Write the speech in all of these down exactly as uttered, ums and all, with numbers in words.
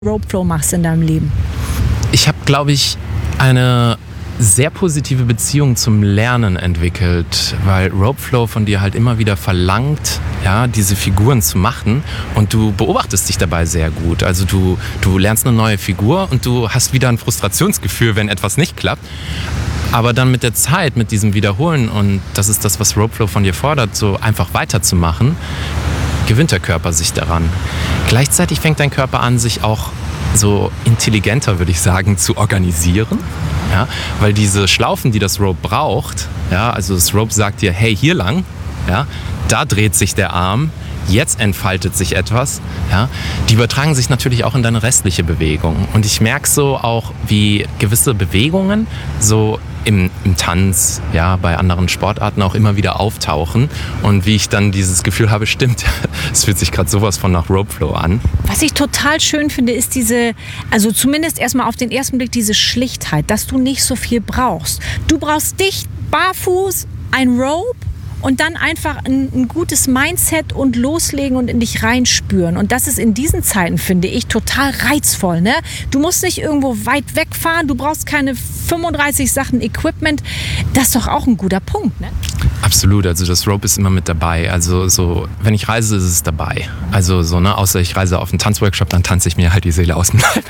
Rope Flow machst in deinem Leben? Ich habe, glaube ich, eine sehr positive Beziehung zum Lernen entwickelt, weil Rope Flow von dir halt immer wieder verlangt, ja, diese Figuren zu machen, und du beobachtest dich dabei sehr gut. Also du, du lernst eine neue Figur und du hast wieder ein Frustrationsgefühl, wenn etwas nicht klappt. Aber dann mit der Zeit, mit diesem Wiederholen, und das ist das, was Rope Flow von dir fordert, so einfach weiterzumachen, gewinnt der Körper sich daran. Gleichzeitig fängt dein Körper an, sich auch so intelligenter, würde ich sagen, zu organisieren. Ja, weil diese Schlaufen, die das Rope braucht, ja, also das Rope sagt dir, hey, hier lang, ja, da dreht sich der Arm, jetzt entfaltet sich etwas, ja, die übertragen sich natürlich auch in deine restliche Bewegung. Und ich merke so auch, wie gewisse Bewegungen so im, im Tanz, ja, bei anderen Sportarten auch immer wieder auftauchen, und wie ich dann dieses Gefühl habe, stimmt, es fühlt sich gerade sowas von nach Rope Flow an. Was ich total schön finde, ist diese, also zumindest erstmal auf den ersten Blick, diese Schlichtheit, dass du nicht so viel brauchst. Du brauchst dich barfuß, ein Rope, und dann einfach ein, ein gutes Mindset und loslegen und in dich reinspüren. Und das ist in diesen Zeiten, finde ich, total reizvoll. Ne? Du musst nicht irgendwo weit wegfahren, du brauchst keine fünfunddreißig Sachen Equipment. Das ist doch auch ein guter Punkt, ne? Absolut, also das Rope ist immer mit dabei. Also so, wenn ich reise, ist es dabei. Also so, ne, außer ich reise auf einen Tanzworkshop, dann tanze ich mir halt die Seele aus dem Leib.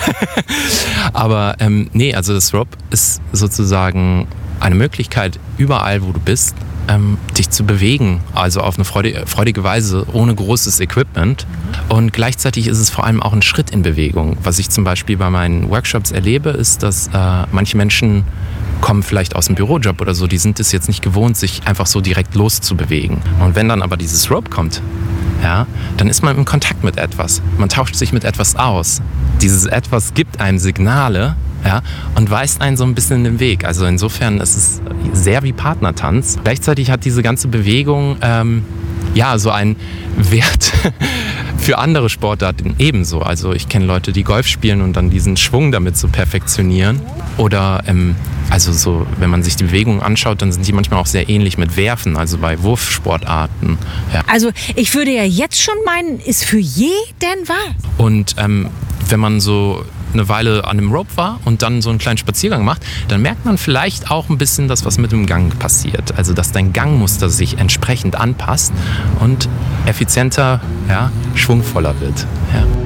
Aber ähm, nee, also das Rope ist sozusagen eine Möglichkeit, überall, wo du bist, ähm, dich zu bewegen. Also auf eine freudige, freudige Weise, ohne großes Equipment. Und gleichzeitig ist es vor allem auch ein Schritt in Bewegung. Was ich zum Beispiel bei meinen Workshops erlebe, ist, dass äh, manche Menschen kommen vielleicht aus dem Bürojob oder so, die sind es jetzt nicht gewohnt, sich einfach so direkt loszubewegen. Und wenn dann aber dieses Rope kommt, ja, dann ist man in Kontakt mit etwas. Man tauscht sich mit etwas aus. Dieses Etwas gibt einem Signale, ja, und weist einen so ein bisschen den Weg. Also insofern ist es sehr wie Partnertanz. Gleichzeitig hat diese ganze Bewegung ähm, ja so einen Wert für andere Sportarten ebenso. Also ich kenne Leute, die Golf spielen und dann diesen Schwung damit so perfektionieren. Oder ähm, also so, wenn man sich die Bewegungen anschaut, dann sind die manchmal auch sehr ähnlich mit Werfen, also bei Wurfsportarten. Ja. Also ich würde ja jetzt schon meinen, ist für jeden wahr. Und ähm, wenn man so eine Weile an einem Rope war und dann so einen kleinen Spaziergang macht, dann merkt man vielleicht auch ein bisschen das, was mit dem Gang passiert. Also dass dein Gangmuster sich entsprechend anpasst und effizienter, ja, schwungvoller wird. Ja.